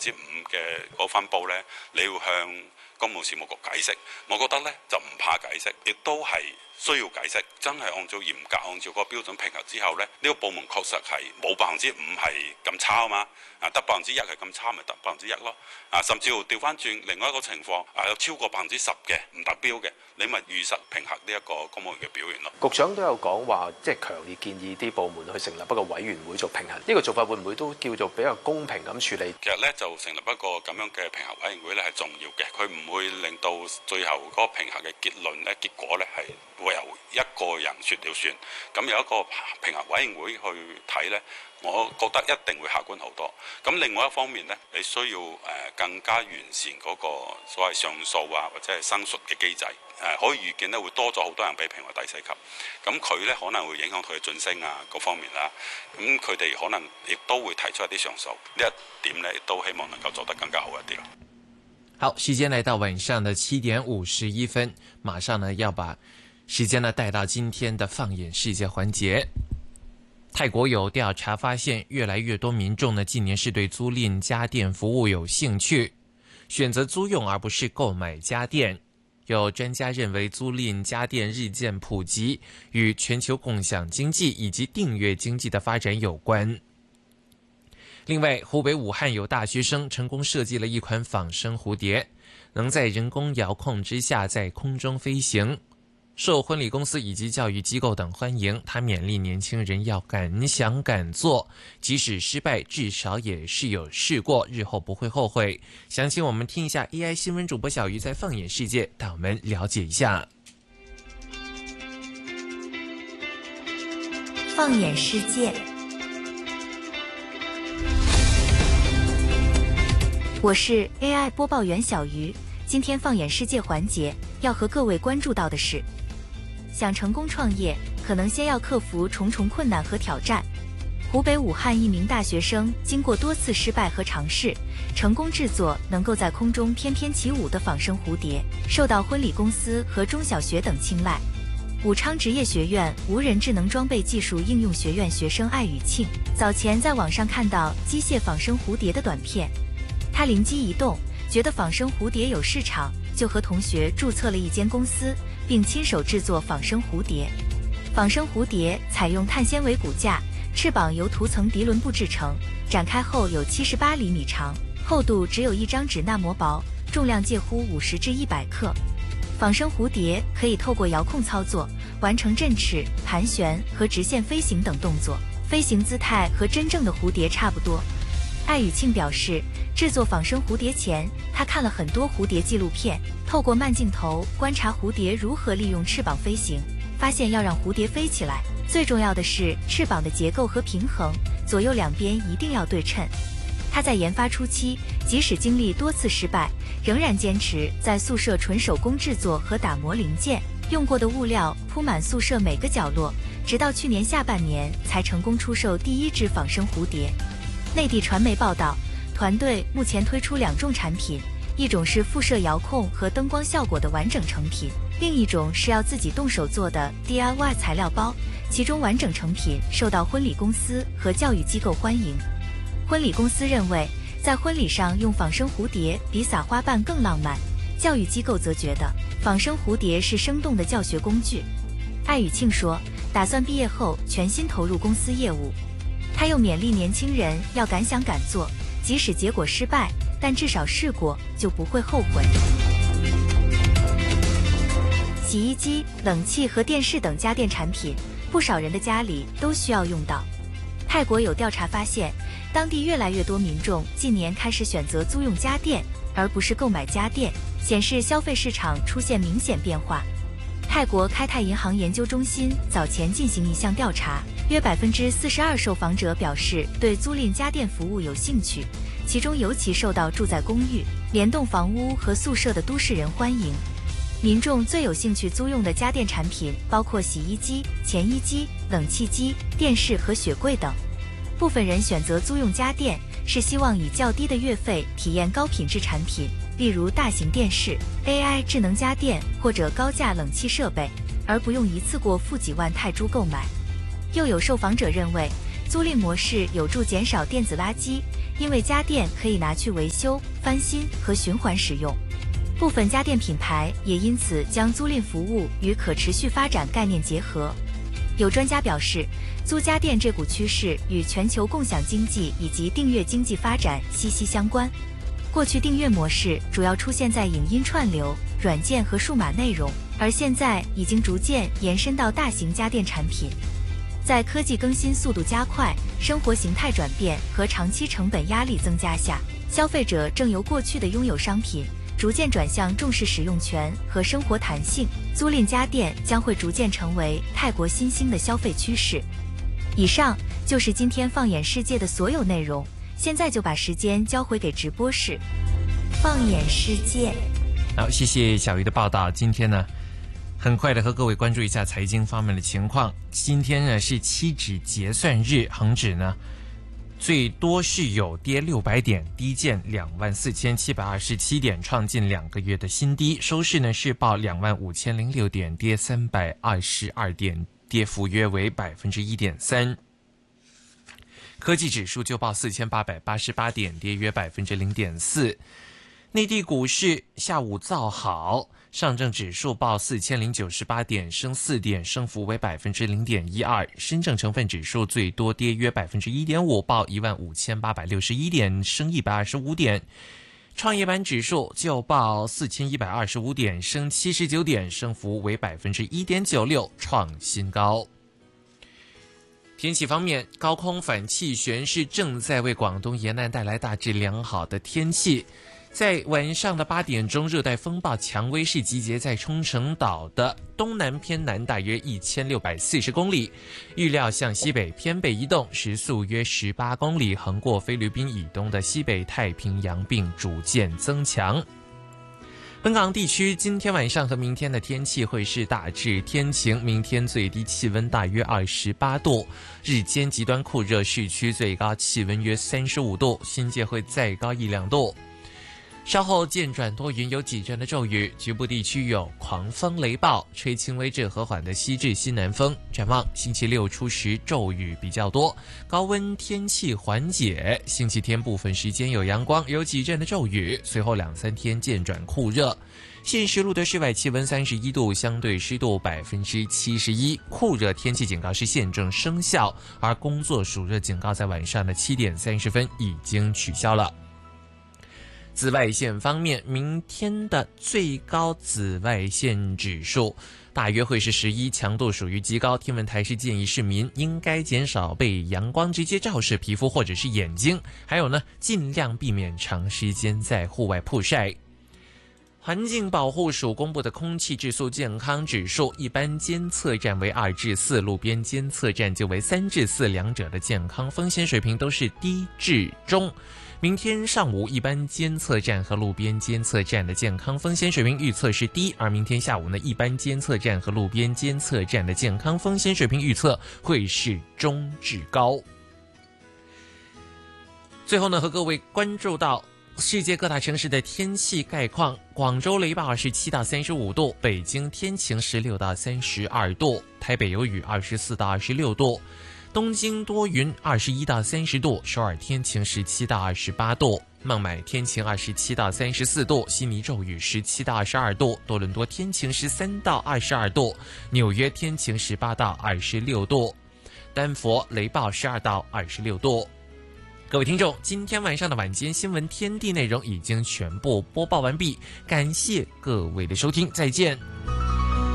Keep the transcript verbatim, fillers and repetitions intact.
之五嘅嗰分佈咧，你要向公務事務局解釋。我覺得咧就唔怕解釋，亦都係需要解釋。真係按照嚴格按照嗰個標準評核之後咧，呢、呢個部門確實係冇百分之五係咁差啊嘛，啊得百分之一係咁差咪得百分之一咯。啊甚至乎調翻轉另外一個情況，啊有超過百分之十嘅唔達標嘅，你咪如實評核呢一個公務員嘅表現咯。 局長都有講話，即係強烈建議啲部門去成立一個委員會做評核，呢個做法會唔會都叫做比較公平咁處理？ 其實咧就成立一個咁樣嘅評核委員會咧係重要嘅，佢唔會令到最後嗰個評核嘅結論咧結果咧係會由一個人說了算。咁有一個評核委員會去睇咧，我覺得一定會客觀好多。咁另外一方面咧，你需要誒更加完善嗰個所謂上訴啊或者係申述嘅機制。誒可以預見咧會多咗好多人被評為第四級，咁佢咧可能會影響佢嘅晉升啊各方面啦。咁佢哋可能亦都會提出一啲上訴，呢一點咧都希望能夠做得更加好一啲咯。 好，時間來到晚上的七點五十一分，馬上呢要把時間呢帶到今天的放眼世界環節。泰國有調查發現，越來越多民眾呢近年是對租賃家電服務有興趣，選擇租用而不是購買家電。有專家認為，租賃家電日漸普及，與全球共享經濟以及訂閱經濟的發展有關。另外，湖北武漢有大學生成功設計了一款仿生蝴蝶，能在人工遙控之下在空中飛行，受婚禮公司以及教育機構等歡迎。他勉勵年輕人要敢想敢做，即使失敗，至少也是有試過，日後不會後悔。詳情我們聽一下 A I 新聞主播小魚在放眼世界帶我們了解一下。 放眼世界，我是 A I 播報員小魚。今天放眼世界環節要和各位關注到的是，想成功創業，可能先要克服重重困難和挑戰。湖北武漢一名大學生經過多次失敗和嘗試，成功製作能夠在空中翩翩起舞的仿生蝴蝶，受到婚禮公司和中小學等青睞。武昌職業學院無人智能裝備技術應用學院學生艾宇慶，早前在網上看到機械仿生蝴蝶的短片，他靈機一動，覺得仿生蝴蝶有市場，就和同學註冊了一間公司，並親手製作仿生蝴蝶。仿生蝴蝶採用碳纖維骨架，翅膀由塗層滌綸布製成，展開後有七十八厘米長，厚度只有一張紙那麼薄，重量介乎五十至一百克。仿生蝴蝶可以透過遙控操作，完成振翅、盤旋和直線飛行等動作，飛行姿態和真正的蝴蝶差不多。艾宇慶表示，製作仿生蝴蝶前，他看了很多蝴蝶紀錄片，透過慢鏡頭觀察蝴蝶如何利用翅膀飛行，發現要讓蝴蝶飛起來，最重要的是翅膀的結構和平衡，左右兩邊一定要對稱。他在研發初期，即使經歷多次失敗，仍然堅持在宿舍純手工製作和打磨零件，用過的物料鋪滿宿舍每個角落，直到去年下半年才成功出售第一隻仿生蝴蝶。內地傳媒報道，團隊目前推出兩種產品，一種是附設遙控和燈光效果的完整成品，另一種是要自己動手做的 D I Y 材料包，其中完整成品受到婚禮公司和教育機構歡迎。婚禮公司認為，在婚禮上用仿生蝴蝶比撒花瓣更浪漫，教育機構則覺得仿生蝴蝶是生動的教學工具。艾宇慶說，打算畢業後全心投入公司業務。他又勉勵年輕人要敢想敢做，即使結果失敗，但至少試過就不會後悔。洗衣機、冷氣和電視等家電產品，不少人的家裡都需要用到。泰國有調查發現，當地越來越多民眾近年開始選擇租用家電，而不是購買家電，顯示消費市場出現明顯變化。泰國開泰銀行研究中心早前進行一項調查，約百分之四十二受訪者表示對租賃家電服務有興趣，其中尤其受到住在公寓、聯動房屋和宿舍的都市人歡迎。民眾最有興趣租用的家電產品包括洗衣機、乾衣機、冷氣機、電視和雪櫃等。部分人選擇租用家電是希望以較低的月費體驗高品質產品，例如大型電視、A I 智能家電或者高價冷氣設備，而不用一次過付幾萬泰銖購買。又有受訪者認為，租賃模式有助減少電子垃圾， 因为家电可以拿去维修、翻新和循环使用。部分家电品牌也因此将租赁服务与可持续发展概念结合。有专家表示，租家电这股趋势与全球共享经济以及订阅经济发展息息相关。过去订阅模式主要出现在影音串流、软件和数码内容，而现在已经逐渐延伸到大型家电产品。在科技更新速度加快、生活形态转变和长期成本压力增加下，消费者正由过去的拥有商品逐渐转向重视使用权和生活弹性，租赁家电将会逐渐成为泰国新兴的消费趋势。以上就是今天放眼世界的所有内容，现在就把时间交回给直播室。放眼世界。 好，谢谢小鱼的报道。今天呢，很快的和各位关注一下财经方面的情况。今天呢是期指结算日，恒指呢最多是有跌六百点，低见两万四千七百二十七点，创近两个月的新低。收市呢是报两万五千零六点，跌三百二十二点，跌幅约为百分之一点三。科技指数就报四千八百八十八点，跌约百分之零点四。内地股市下午造好，上证指数报四千零九十八点，升四点，升幅为百分之零点一二。深证成分指数最多跌约百分之一点五，报一万五千八百六十一点，升一百二十五点。创业板指数就报四千一百二十五点，升七十九点，升幅为百分之一点九六，创新高。天气方面，高空反气旋是正在为广东沿岸带来大致良好的天气。在晚上的八点钟，热带风暴蔷薇是集结在冲绳岛的东南偏南大约一千六百四十公里，预料向西北偏北移动，时速约十八公里，横过菲律宾以东的西北太平洋并逐渐增强。本港地区今天晚上和明天的天气会是大致天晴，明天最低气温大约二十八度，日间极端酷热，市区最高气温约三十五度，新界会再高一两度。稍后渐转多云，有几阵的骤雨，局部地区有狂风雷暴，吹轻微至和缓的西至西南风。展望星期六初时骤雨比较多，高温天气缓解，星期天部分时间有阳光，有几阵的骤雨，随后两三天渐转酷热。现时录的室外气温三十一度，相对湿度百分之七十一，酷热天气警告是现正生效，而工作暑热警告在晚上的七点三十分已经取消了。紫外线方面，明天的最高紫外线指数大约会是十一，强度属于极高。天文台是建议市民应该减少被阳光直接照射皮肤或者是眼睛，还有呢，尽量避免长时间在户外曝晒。环境保护署公布的空气质素健康指数，一般监测站为二至四，路边监测站就为三至四，两者的健康风险水平都是低至中。明天上午一般监测站和路边监测站的健康风险水平预测是低，而明天下午呢，一般监测站和路边监测站的健康风险水平预测会是中至高。最后呢，和各位关注到世界各大城市的天气概况。广州雷暴二十七到三十五度，北京天晴十六到三十二度，台北有雨二十四到二十六度，东京多云二十一到三十度，首尔天晴十七到二十八度，孟买天晴二十七到三十四度，悉尼骤雨十七到二十二度，多伦多天晴十三到二十二度，纽约天晴十八到二十六度，丹佛雷暴十二到二十六度。各位听众，今天晚上的晚间新闻天地内容已经全部播报完毕，感谢各位的收听，再见。